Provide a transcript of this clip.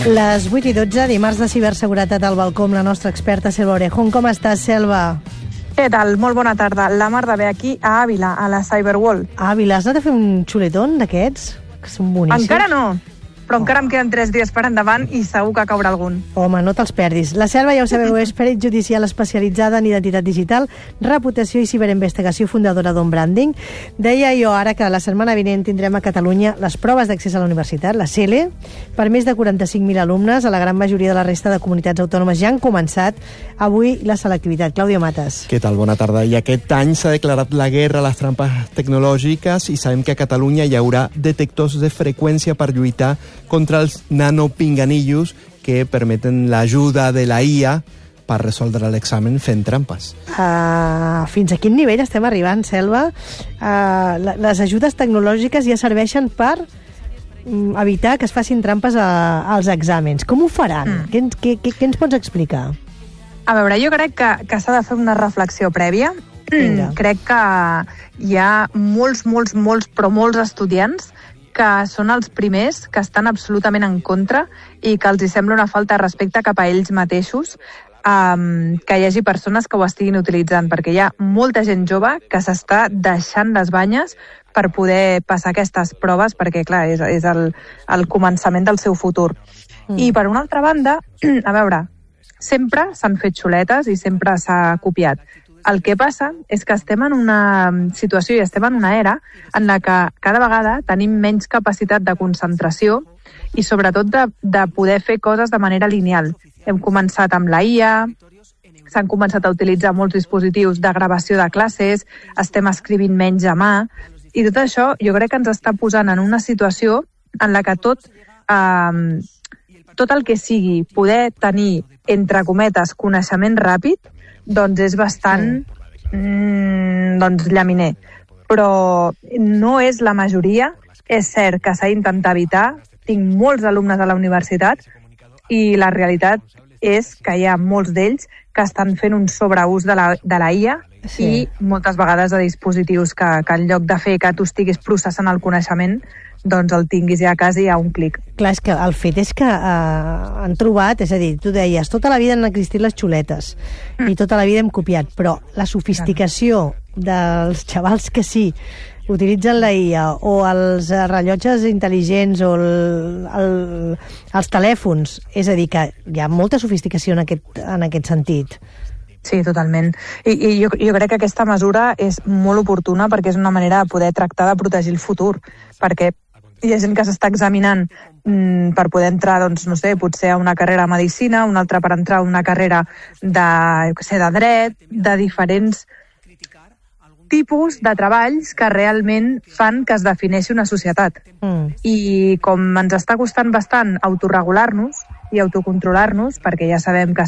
Les 8:12, dimarts de ciberseguretat al balcó amb la nostra experta Selva Orejón. Com estàs, Selva? Què tal? Molt bona tarda. La mar de bé aquí a Àvila, a la Cyberworld. A Àvila, has anat a fer un xuletón d'aquests? Que són boníssims. Encara no, però encara em queden 3 dies per endavant i segur que caurà algun. Home, no te'ls perdis. La Selva, ja ho sabeu, és perit judicial especialitzada en identitat digital, reputació i ciberinvestigació, fundadora d'On Branding. Deia jo ara que la setmana vinent tindrem a Catalunya les proves d'accés a la universitat, la CELE, per més de 45.000 alumnes. A la gran majoria de la resta de comunitats autònomes ja han començat avui la selectivitat. Claudio Matas. Què tal? Bona tarda. I aquest any s'ha declarat la guerra a les trampes tecnològiques i sabem que a Catalunya hi haurà detectors de freqüència per lluitar contra els nanopinganillos que permeten l'ajuda de la IA per resoldre l'examen fent trampes. Fins a quin nivell estem arribant, Selva? Les ajudes tecnològiques ja serveixen per evitar que es facin trampes als exàmens. Com ho faran? Què ens pots explicar? A veure, jo crec que s'ha de fer una reflexió prèvia. Crec que hi ha molts estudiants que són els primers que estan absolutament en contra i que els hi sembla una falta de respecte cap a ells mateixos que hi hagi persones que ho estiguin utilitzant, perquè hi ha molta gent jove que s'està deixant les banyes per poder passar aquestes proves, perquè, clar, és el començament del seu futur. I, per una altra banda, a veure, sempre s'han fet xuletes i sempre s'ha copiat. El que passa és que estem en una situació i estem en una era en la que cada vegada tenim menys capacitat de concentració i sobretot de poder fer coses de manera lineal. Hem començat amb la IA, s'han començat a utilitzar molts dispositius de gravació de classes, estem escrivint menys a mà, i tot això jo crec que ens està posant en una situació en la que tot el que sigui poder tenir, entre cometes, coneixement ràpid, doncs és bastant llaminer. Però no és la majoria. És cert que s'ha d'intentar evitar. Tinc molts alumnes a la universitat i la realitat és que hi ha molts d'ells que estan fent un sobreús de la IA i moltes vegades de dispositius que en lloc de fer que tu estiguis processant el coneixement, doncs el tinguis ja quasi a un clic. Clar, és que el fet és que han trobat, és a dir, tu deies, tota la vida han existit les xuletes i tota la vida hem copiat, però la sofisticació dels xavals que sí utilitzen la IA o els rellotges intel·ligents o els telèfons, és a dir, que hi ha molta sofisticació en aquest sentit. Sí, totalment. I jo crec que aquesta mesura és molt oportuna perquè és una manera de poder tractar de protegir el futur, perquè hi ha gent que s'està examinant per poder entrar, doncs, no sé, potser a una carrera de medicina, una altra per entrar a una carrera de dret, de diferents tipus de treballs que realment fan que es defineixi una societat. I com ens està costant bastant autorregular-nos i autocontrolar-nos, perquè ja sabem que